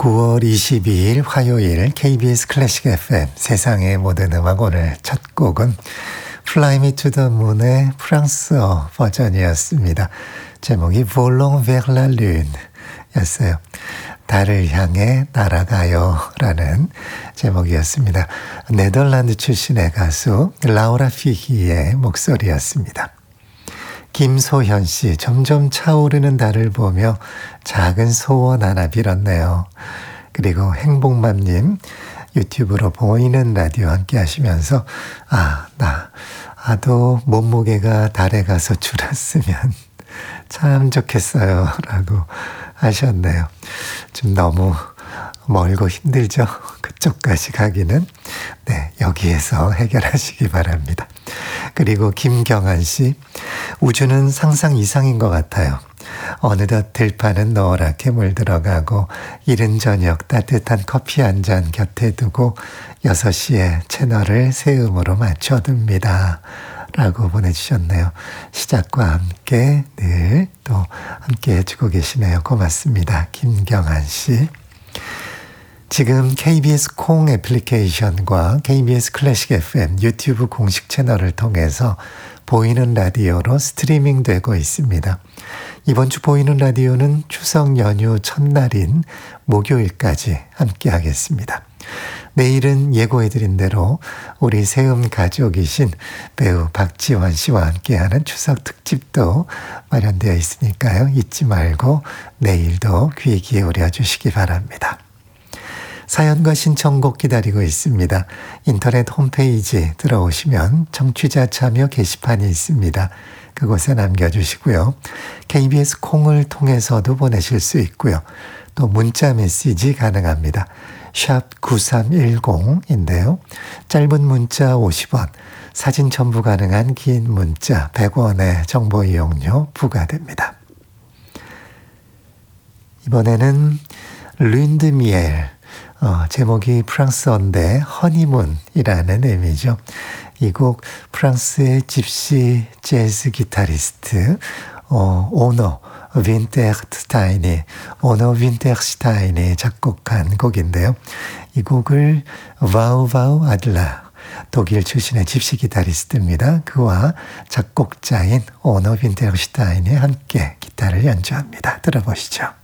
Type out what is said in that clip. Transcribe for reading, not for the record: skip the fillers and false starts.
9월 22일 화요일 KBS 클래식 FM 세상의 모든 음악 오늘 첫 곡은 Fly Me to the Moon의 프랑스어 버전이었습니다. 제목이 Volons vers la Lune 였어요. 달을 향해 날아가요 라는 제목이었습니다. 네덜란드 출신의 가수 라우라 피히의 목소리였습니다. 김소현 씨, 점점 차오르는 달을 보며 작은 소원 하나 빌었네요. 그리고 행복맘님, 유튜브로 보이는 라디오 함께 하시면서 나도 몸무게가 달에 가서 줄었으면 참 좋겠어요 라고 하셨네요. 좀 너무 멀고 힘들죠? 그쪽까지 가기는. 네, 여기에서 해결하시기 바랍니다. 그리고 김경한 씨, 우주는 상상 이상인 것 같아요. 어느덧 들판은 노랗게 물들어가고 이른 저녁 따뜻한 커피 한 잔 곁에 두고 6시에 채널을 새음으로 맞춰둡니다. 라고 보내주셨네요. 시작과 함께 늘 또 함께 해주고 계시네요. 고맙습니다. 김경한 씨. 지금 KBS 콩 애플리케이션과 KBS 클래식 FM 유튜브 공식 채널을 통해서 보이는 라디오로 스트리밍 되고 있습니다. 이번 주 보이는 라디오는 추석 연휴 첫날인 목요일까지 함께 하겠습니다. 내일은 예고해드린 대로 우리 세음 가족이신 배우 박지원 씨와 함께하는 추석 특집도 마련되어 있으니까요. 잊지 말고 내일도 귀 기울여 주시기 바랍니다. 사연과 신청곡 기다리고 있습니다. 인터넷 홈페이지 들어오시면 청취자 참여 게시판이 있습니다. 그곳에 남겨주시고요. KBS 콩을 통해서도 보내실 수 있고요. 또 문자 메시지 가능합니다. 샵 9310인데요. 짧은 문자 50원, 사진 첨부 가능한 긴 문자 100원의 정보 이용료 부과됩니다. 이번에는 르인드미엘, 제목이 프랑스어인데 허니문이라는 의미죠. 이 곡 프랑스의 집시 재즈 기타리스트 오너 윈테르슈타인이 작곡한 곡인데요. 이 곡을 바우바우 아들라, 독일 출신의 집시 기타리스트입니다. 그와 작곡자인 오너 윈테르슈타인이 함께 기타를 연주합니다. 들어보시죠.